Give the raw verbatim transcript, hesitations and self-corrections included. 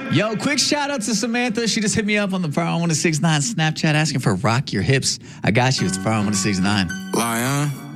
Yo, quick shout out to Samantha. She just hit me up on the Fire one six nine Snapchat asking for Rock Your Hips. I got you. It's the Fire one six nine. Lion.